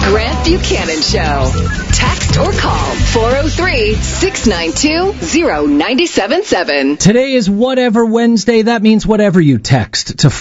Grant Buchanan Show. Text or call 403-692-0977. Today is Whatever Wednesday. That means whatever you text to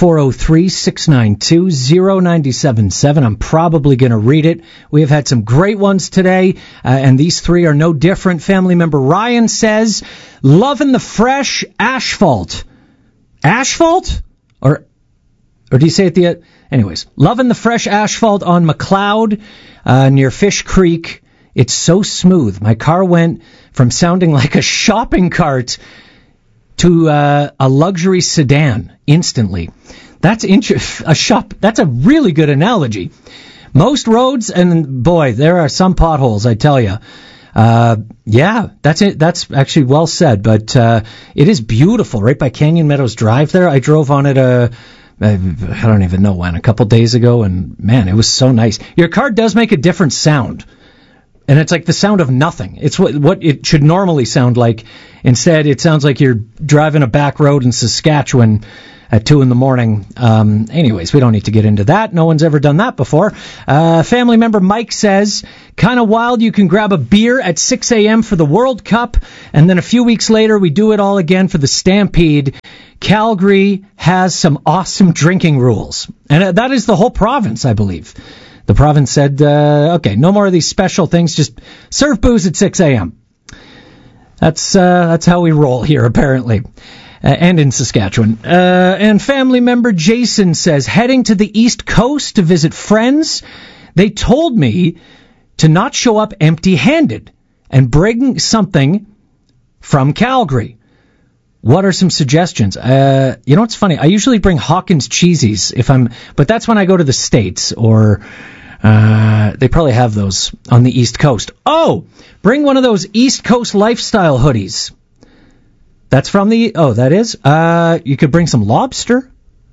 403-692-0977. I'm probably going to read it. We have had some great ones today, and these three are no different. Family member Ryan says, loving the fresh asphalt. Asphalt? Or do you say it the... Anyways, loving the fresh asphalt on McLeod near Fish Creek. It's so smooth. My car went from sounding like a shopping cart to a luxury sedan instantly. That's That's a really good analogy. Most roads, and boy, there are some potholes, I tell you. Yeah, that's it. That's actually well said. But it is beautiful, right by Canyon Meadows Drive. There, I drove on it. I don't even know when, a couple days ago, and man, it was so nice. Your car does make a different sound, and it's like the sound of nothing. It's what it should normally sound like. Instead, it sounds like you're driving a back road in Saskatchewan at 2 a.m. Anyways, we don't need to get into that. No one's ever done that before. Family member Mike says, kind of wild, you can grab a beer at 6 a.m. for the World Cup, and then a few weeks later, we do it all again for the Stampede. Calgary has some awesome drinking rules. And that is the whole province, I believe. The province said, okay, no more of these special things, just serve booze at 6 a.m. That's how we roll here, apparently. And in Saskatchewan. And family member Jason says, heading to the East Coast to visit friends. They told me to not show up empty-handed and bring something from Calgary. What are some suggestions? You know what's funny? I usually bring Hawkins Cheesies but that's when I go to the States, or they probably have those on the East Coast. Oh, bring one of those East Coast lifestyle hoodies. That's from that is? You could bring some lobster.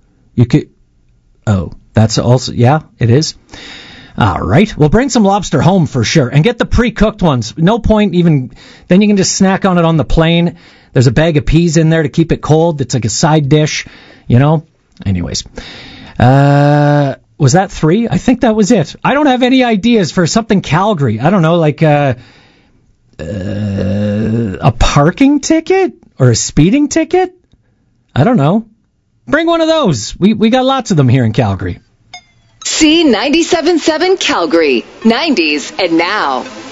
That's also, yeah, it is. All right. Well, bring some lobster home for sure. And get the pre-cooked ones. No point even, then you can just snack on it on the plane. There's a bag of peas in there to keep it cold. It's like a side dish, you know. Anyways. Was that 3? I think that was it. I don't have any ideas for something Calgary. I don't know, like a parking ticket or a speeding ticket? I don't know. Bring one of those. We got lots of them here in Calgary. C97.7 Calgary, 90s and now.